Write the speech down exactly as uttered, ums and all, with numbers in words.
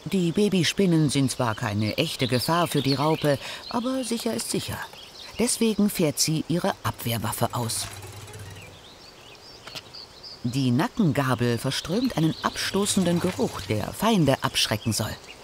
Die Babyspinnen sind zwar keine echte Gefahr für die Raupe, aber sicher ist sicher. Deswegen fährt sie ihre Abwehrwaffe aus. Die Nackengabel verströmt einen abstoßenden Geruch, der Feinde abschrecken soll.